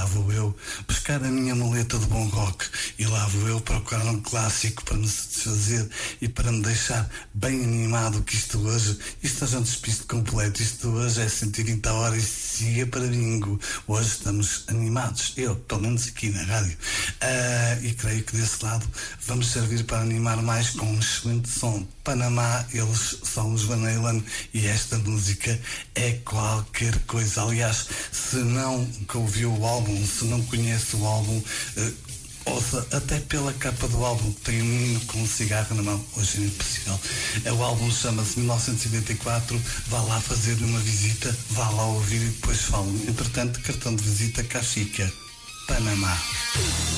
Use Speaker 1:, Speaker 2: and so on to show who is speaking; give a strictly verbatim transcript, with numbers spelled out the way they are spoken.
Speaker 1: lá vou eu buscar a minha muleta de bom rock e lá vou eu procurar um clássico para me satisfazer e para me deixar bem animado, que isto hoje, isto é um despiste completo, isto hoje é cento e vinte horas e siga para bingo. Hoje estamos animados, eu, pelo menos aqui na rádio, uh, e creio que desse lado vamos servir para animar mais com um excelente som. Panamá, eles são os Van Halen e esta música é qualquer coisa. Aliás, se não ouviu o álbum, se não conhece o álbum, uh, ouça até pela capa do álbum, tem um menino com um cigarro na mão, hoje é impossível. O álbum chama-se mil novecentos e oitenta e quatro, vá lá fazer uma visita, vá lá ouvir e depois falo. Entretanto, cartão de visita cá fica. Panamá.